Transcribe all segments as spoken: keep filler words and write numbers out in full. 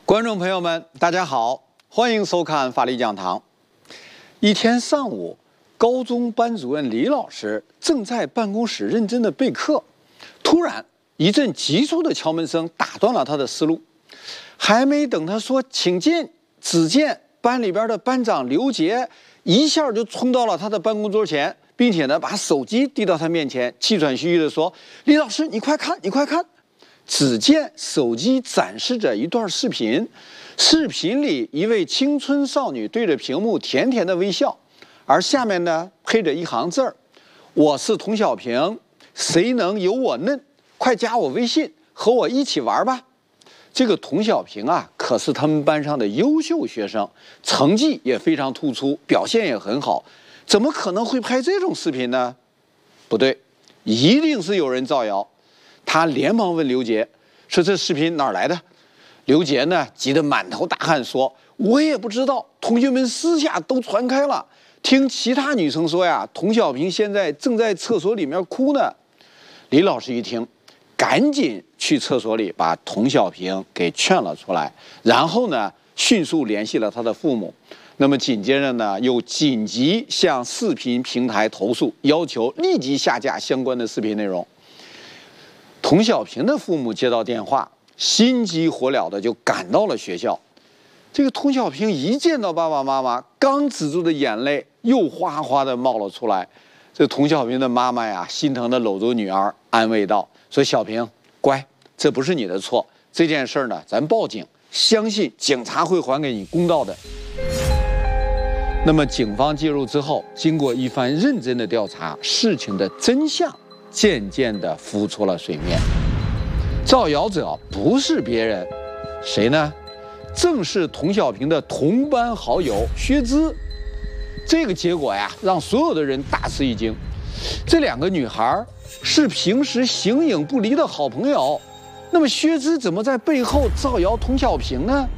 观众朋友们，大家好，欢迎收看法律讲堂。一天上午，高中班主任李老师正在办公室认真的备课，突然一阵急促的敲门声打断了他的思路。还没等他说请进，只见班里边的班长刘杰一下就冲到了他的办公桌前，并且呢把手机递到他面前，气喘吁吁地说：“李老师，你快看，你快看！”只见手机展示着一段视频，视频里一位青春少女对着屏幕甜甜的微笑，而下面呢配着一行字儿：“我是童小平，谁能有我嫩？快加我微信，和我一起玩吧。”这个童小平啊，可是他们班上的优秀学生，成绩也非常突出，表现也很好，怎么可能会拍这种视频呢？不对，一定是有人造谣。他连忙问刘杰说：“这视频哪儿来的？”刘杰呢急得满头大汗说：“我也不知道，同学们私下都传开了。听其他女生说呀，童小平现在正在厕所里面哭呢。”李老师一听，赶紧去厕所里把童小平给劝了出来，然后呢迅速联系了他的父母。那么紧接着呢，又紧急向视频平台投诉，要求立即下架相关的视频内容。童小平的父母接到电话，心急火燎的就赶到了学校。这个童小平一见到爸爸妈妈，刚止住的眼泪又哗哗的冒了出来。这童小平的妈妈呀，心疼的搂住女儿，安慰道：“说小平，乖，这不是你的错，这件事呢，咱报警，相信警察会还给你公道的。”那么警方介入之后，经过一番认真的调查，事情的真相渐渐地浮出了水面。造谣者不是别人，谁呢？正是童小平的同班好友薛姿。这个结果呀，让所有的人大吃一惊。这两个女孩是平时形影不离的好朋友，那么薛姿怎么在背后造谣童小平呢？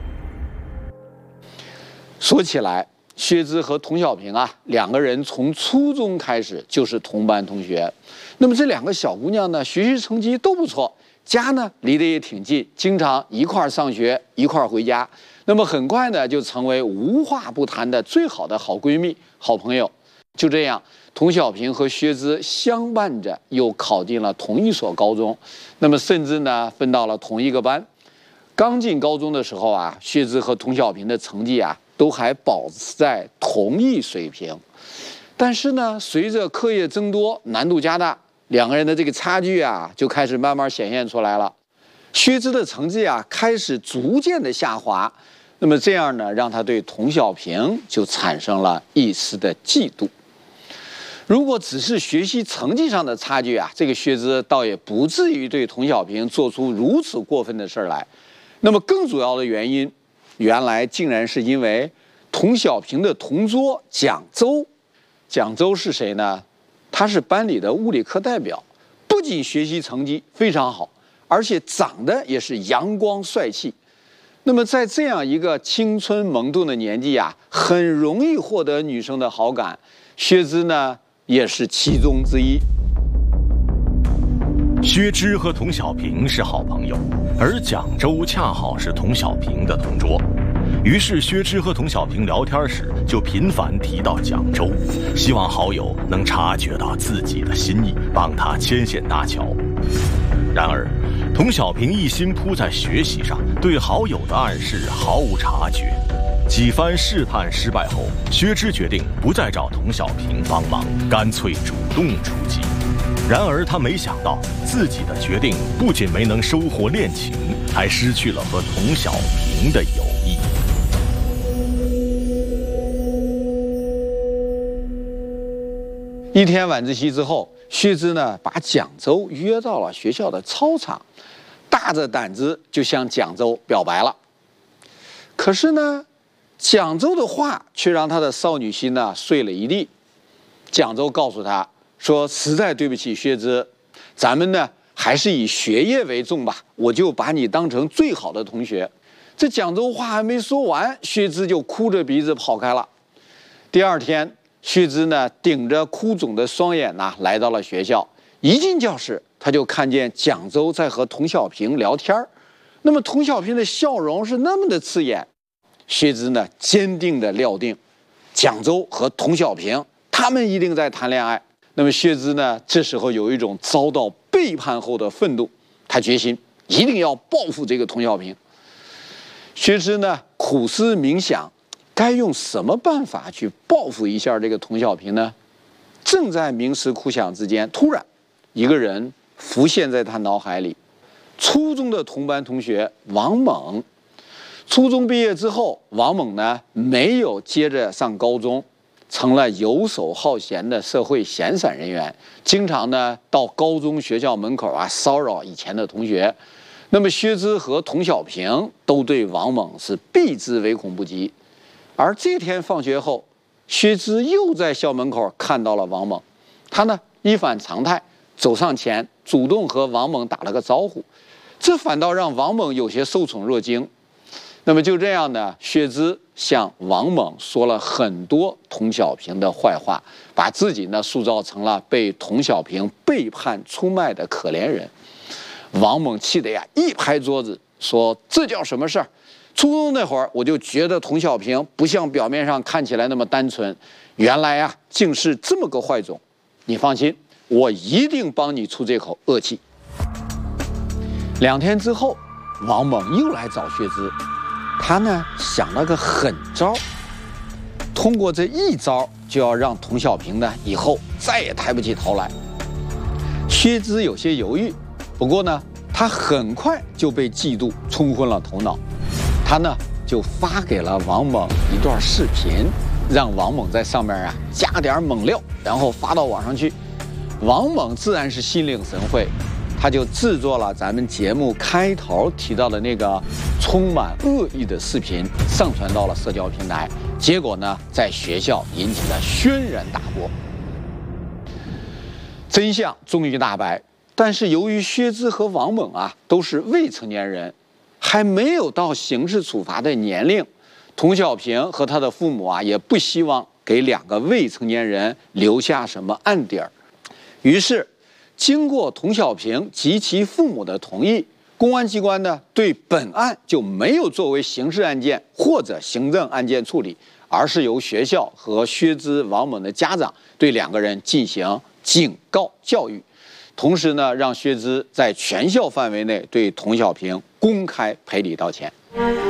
说起来，薛姿和童小平啊，两个人从初中开始就是同班同学。那么这两个小姑娘呢，学习成绩都不错，家呢离得也挺近，经常一块儿上学，一块儿回家。那么很快呢，就成为无话不谈的最好的好闺蜜、好朋友。就这样，童小平和薛姿相伴着，又考进了同一所高中。那么甚至呢，分到了同一个班。刚进高中的时候啊，薛姿和童小平的成绩啊，都还保持在同一水平。但是呢，随着课业增多，难度加大，两个人的这个差距啊，就开始慢慢显现出来了。薛姿的成绩啊，开始逐渐的下滑。那么这样呢，让他对童小平就产生了一丝的嫉妒。如果只是学习成绩上的差距啊，这个薛姿倒也不至于对童小平做出如此过分的事来。那么更主要的原因，原来竟然是因为童小平的同桌蒋周。蒋周是谁呢？他是班里的物理课代表，不仅学习成绩非常好，而且长得也是阳光帅气。那么在这样一个青春萌动的年纪啊，很容易获得女生的好感。薛姿呢，也是其中之一。 薛之和童小平是好朋友，而蒋周恰好是童小平的同桌。于是薛之和童小平聊天时就频繁提到蒋周，希望好友能察觉到自己的心意，帮他牵线搭桥。然而童小平一心扑在学习上，对好友的暗示毫无察觉。几番试探失败后，薛之决定不再找童小平帮忙，干脆主动出击。然而他没想到，自己的决定不仅没能收获恋情，还失去了和童小平的友谊。 一天晚自习之后，薛之呢把蒋周约到了学校的操场，大着胆子就向蒋周表白了。可是呢，蒋周的话却让他的少女心呢碎了一地。蒋周告诉他说：“实在对不起薛之，咱们呢还是以学业为重吧，我就把你当成最好的同学。”这蒋周话还没说完，薛之就哭着鼻子跑开了。第二天，薛之呢顶着哭肿的双眼呐、啊、来到了学校。一进教室，他就看见蒋周在和童小平聊天。 那么童小平的笑容是那么的刺眼，薛之呢坚定地料定，蒋周和童小平他们一定在谈恋爱。那么薛之呢这时候有一种遭到背叛后的愤怒，他决心一定要报复这个童小平。薛之呢苦思冥想，该用什么办法去报复一下这个童小平呢？正在冥思苦想之间，突然一个人浮现在他脑海里，初中的同班同学王猛。初中毕业之后，王猛呢没有接着上高中，成了游手好闲的社会闲散人员，经常呢到高中学校门口啊骚扰以前的同学。那么薛之和童小平都对王猛是避之唯恐不及。而这天放学后，薛之又在校门口看到了王猛，他呢一反常态走上前，主动和王猛打了个招呼，这反倒让王猛有些受宠若惊。那么就这样呢，薛之向王猛说了很多童小平的坏话，把自己呢塑造成了被童小平背叛出卖的可怜人。王猛气得呀一拍桌子，说：“这叫什么事儿？初中那会儿我就觉得童小平不像表面上看起来那么单纯，原来啊竟是这么个坏种。你放心，我一定帮你出这口恶气。”两天之后，王猛又来找薛之。他呢想了个狠招，通过这一招就要让童小平呢以后再也抬不起头来。薛之有些犹豫，不过呢他很快就被嫉妒冲昏了头脑，他呢就发给了王猛一段视频，让王猛在上面啊加点猛料，然后发到网上去。王猛自然是心领神会，他就制作了咱们节目开头提到的那个充满恶意的视频，上传到了社交平台，结果呢在学校引起了轩然大波。真相终于大白，但是由于薛之和王猛啊都是未成年人，还没有到刑事处罚的年龄，童小平和他的父母啊也不希望给两个未成年人留下什么案底儿。于是经过童小平及其父母的同意，公安机关呢对本案就没有作为刑事案件或者行政案件处理，而是由学校和薛之、王猛的家长对两个人进行警告教育，同时呢让薛之在全校范围内对童小平公开赔礼道歉。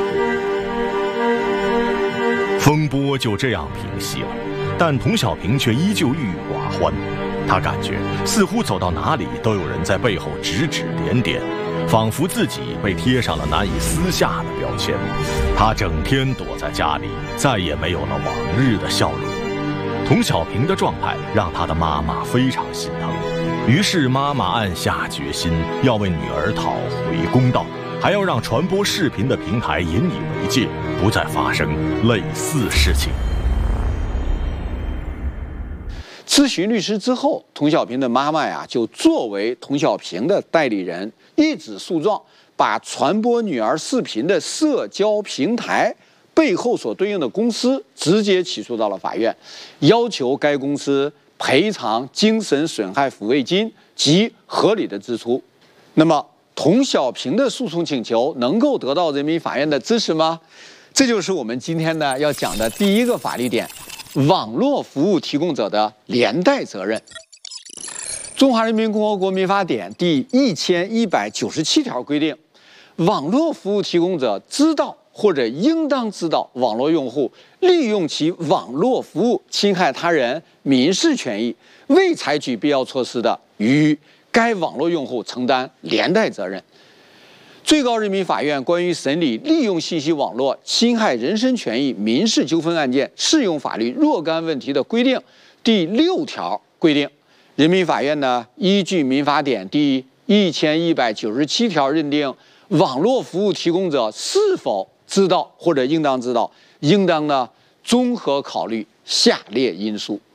风波就这样平息了，但童小平却依旧郁郁寡欢。他感觉似乎走到哪里都有人在背后指指点点，仿佛自己被贴上了难以撕下的标签。他整天躲在家里，再也没有了往日的笑容。童小平的状态让他的妈妈非常心疼，于是妈妈暗下决心要为女儿讨回公道，还要让传播视频的平台引以为戒，不再发生类似事情。 咨询律师之后，童小平的妈妈呀就作为童小平的代理人，一纸诉状把传播女儿视频的社交平台背后所对应的公司直接起诉到了法院，要求该公司赔偿精神损害抚慰金及合理的支出。那么童小平的诉讼请求能够得到人民法院的支持吗？这就是我们今天呢要讲的第一个法律点，网络服务提供者的连带责任。中华人民共和国民法典第一千一百九十七条规定，网络服务提供者知道或者应当知道网络用户利用其网络服务侵害他人民事权益，未采取必要措施的，与该网络用户承担连带责任。最高人民法院关于审理利用信息网络侵害人身权益民事纠纷案件适用法律若干问题的规定第六条规定，人民法院呢依据民法典第一千一百九十七条认定，网络服务提供者是否知道或者应当知道，应当呢综合考虑下列因素。